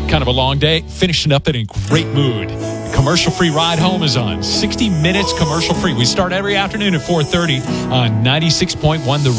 Kind of a long day, finishing up in a great mood. Commercial-free ride home is on. 60 minutes commercial-free. We start every afternoon at 4:30 on 96.1 The